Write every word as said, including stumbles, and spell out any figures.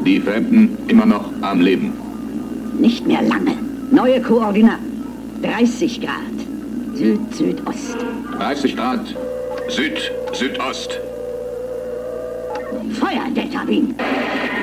Die Fremden immer noch am Leben. Nicht mehr lange. Neue Koordinaten. dreißig Grad. Süd-Südost. dreißig Grad. Süd-Südost. Feuer, Delta Wien!